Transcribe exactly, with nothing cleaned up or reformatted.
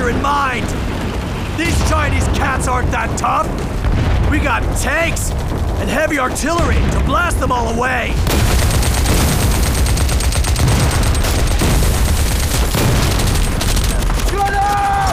future in mind. These Chinese cats aren't that tough. We got tanks and heavy artillery to blast them all away.